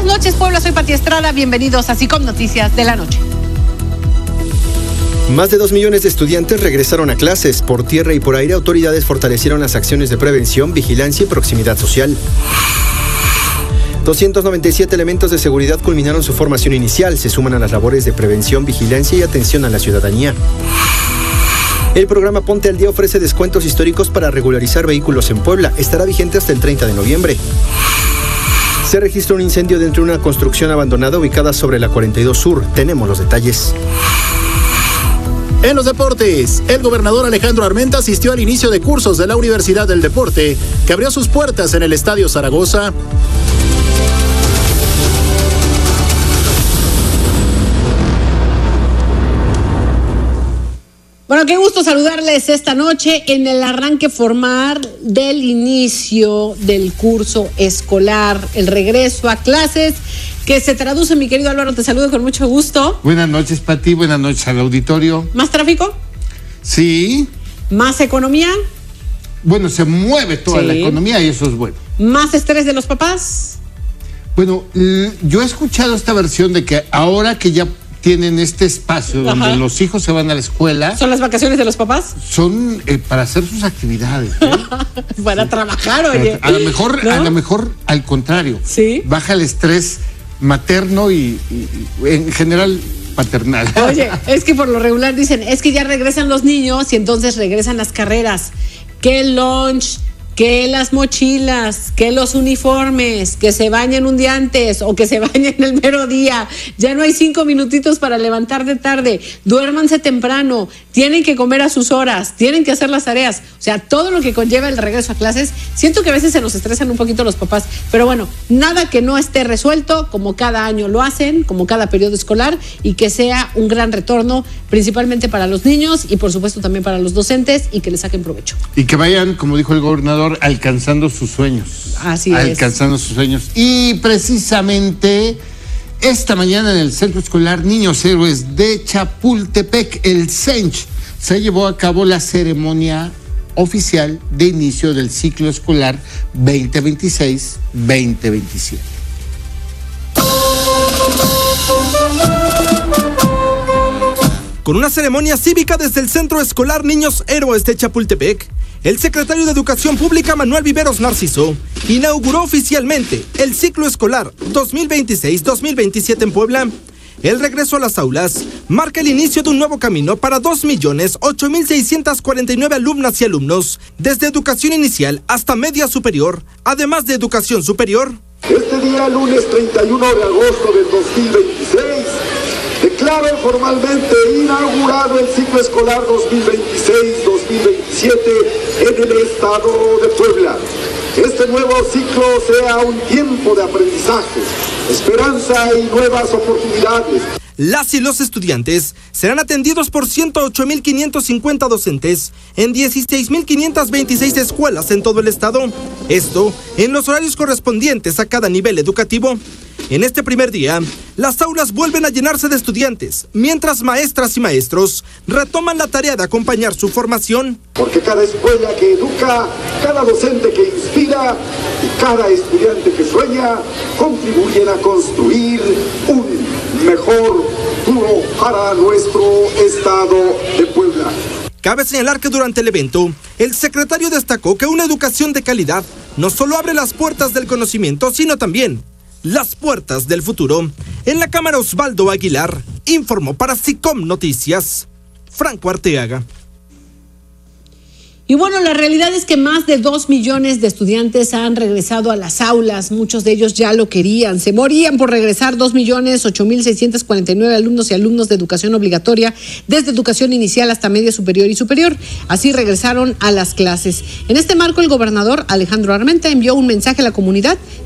noches, Puebla, soy Pati Estrada, bienvenidos a SICOM Noticias de la Noche. Más de 2 millones de estudiantes regresaron a clases. Por tierra y por aire, autoridades fortalecieron las acciones de prevención, vigilancia y proximidad social. 297 elementos de seguridad culminaron su formación inicial. Se suman a las labores de prevención, vigilancia y atención a la ciudadanía. El programa Ponte al Día ofrece descuentos históricos para regularizar vehículos en Puebla. Estará vigente hasta el 30 de noviembre. Se registró un incendio dentro de una construcción abandonada ubicada sobre la 42 Sur. Tenemos los detalles. En los deportes, el gobernador Alejandro Armenta asistió al inicio de cursos de la Universidad del Deporte, que abrió sus puertas en el Estadio Zaragoza. Bueno, qué gusto saludarles esta noche en el arranque formal del inicio del curso escolar, el regreso a clases, que se traduce, mi querido Álvaro, te saludo con mucho gusto. Buenas noches, Pati, buenas noches al auditorio. ¿Más tráfico? Sí. ¿Más economía? Bueno, se mueve toda la economía y eso es bueno. ¿Más estrés de los papás? Bueno, yo he escuchado esta versión de que ahora que ya tienen este espacio donde los hijos se van a la escuela. ¿Son las vacaciones de los papás? Son para hacer sus actividades. Para trabajar, oye. A lo mejor al contrario. Sí. Baja el estrés materno y en general paternal. Oye, es que por lo regular dicen, es que ya regresan los niños y entonces regresan las carreras. Que el lunch, que las mochilas, que los uniformes, que se bañen un día antes o que se bañen el mero día. Ya no hay 5 minutitos para levantar de tarde. Duérmanse temprano, tienen que comer a sus horas, tienen que hacer las tareas. O sea, todo lo que conlleva el regreso a clases. Siento que a veces se nos estresan un poquito los papás, pero bueno, nada que no esté resuelto, como cada año lo hacen, como cada periodo escolar, y que sea un gran retorno, principalmente para los niños y por supuesto también para los docentes, y que les saquen provecho. Y que vayan, como dijo el gobernador, alcanzando sus sueños. Así es. Alcanzando sus sueños. Y precisamente esta mañana en el Centro Escolar Niños Héroes de Chapultepec, el CENCH, se llevó a cabo la ceremonia oficial de inicio del ciclo escolar 2026-2027. Con una ceremonia cívica desde el Centro Escolar Niños Héroes de Chapultepec, el secretario de Educación Pública, Manuel Viveros Narciso, inauguró oficialmente el ciclo escolar 2026-2027 en Puebla. El regreso a las aulas marca el inicio de un nuevo camino para 2.008.649 alumnas y alumnos, desde educación inicial hasta media superior, además de educación superior. Este día, lunes 31 de agosto del 2026, declaro formalmente inaugurado el ciclo escolar 2026-2027 en el estado de Puebla. Este nuevo ciclo sea un tiempo de aprendizaje, esperanza y nuevas oportunidades. Las y los estudiantes serán atendidos por 108.550 docentes en 16.526 escuelas en todo el estado. Esto en los horarios correspondientes a cada nivel educativo. En este primer día, las aulas vuelven a llenarse de estudiantes, mientras maestras y maestros retoman la tarea de acompañar su formación. Porque cada escuela que educa, cada docente que inspira y cada estudiante que sueña contribuyen a construir un mejor futuro para nuestro estado de Puebla. Cabe señalar que durante el evento, el secretario destacó que una educación de calidad no solo abre las puertas del conocimiento, sino también las puertas del futuro. En la cámara, Osvaldo Aguilar informó para SICOM Noticias, Franco Arteaga. Y bueno, la realidad es que más de 2 millones de estudiantes han regresado a las aulas. Muchos de ellos ya lo querían. Se morían por regresar 2.008.649 alumnos y alumnos de educación obligatoria, desde educación inicial hasta media superior y superior. Así regresaron a las clases. En este marco, el gobernador Alejandro Armenta envió un mensaje a la comunidad